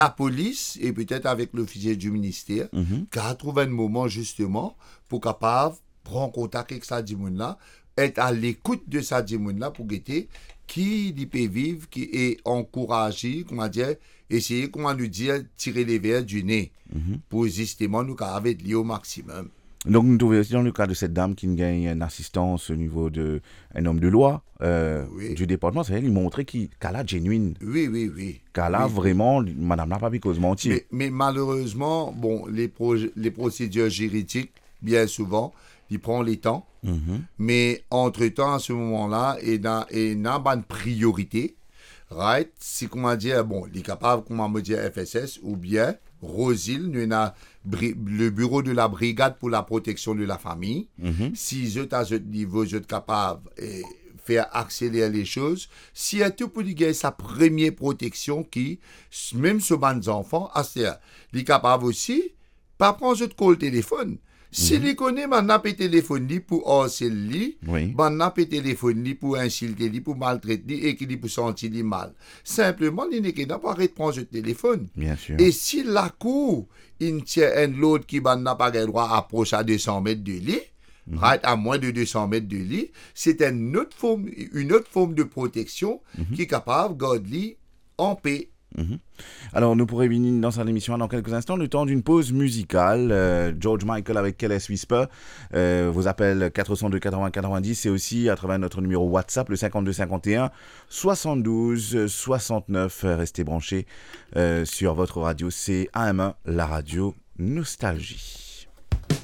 la police et peut-être avec l'officier du ministère, qui a trouvé un moment justement pour capable prendre contact avec ça là, être à l'écoute de ça là pour guetter qui il peut vivre, qui est encouragé, comment dire, essayer, comment nous dire, tirer les verres du nez pour justement nous capables de lier au maximum. Donc, nous trouvons aussi dans le cas de cette dame qui gagne une assistance au niveau d'un homme de loi Oui. du département, c'est elle, il montrait qu'elle a genuine, Oui, oui, oui. qu'elle a Oui. vraiment, madame n'a pas pu cause mentir. Mais malheureusement, bon, les procédures juridiques, bien souvent, ils prennent les temps. Mais entre-temps, à ce moment-là, et dans une priorité, right, c'est comment dire, bon, il est capable, comment me dire, FSS, ou bien Rosil, nous avons le bureau de la brigade pour la protection de la famille. Si je à ce niveau, je suis capable de faire accélérer les choses. Si un tout pour gagner sa première protection qui, même sur les enfants, il est capable aussi, pas prendre le téléphone. Si les connaît, maintenant, peut téléphone pour harceler, Oui. maintenant, peut téléphone pour insulter, pour maltraiter et qui pour sentir mal. Simplement, il n'est pas arrêter de prendre le téléphone. Bien sûr. Et si la cour, il tient un autre qui n'a pas le droit d'approcher à 200 mètres de lit, right, à moins de 200 mètres de lit, c'est une autre forme de protection qui est capable de garder en paix. Alors, nous pourrons venir dans cette émission dans quelques instants, le temps d'une pause musicale. George Michael avec Careless Whisper vous appelle 402 80 90 et aussi à travers notre numéro WhatsApp, le 52 51 72 69. Restez branchés sur votre radio, c'est AM1, la radio Nostalgie.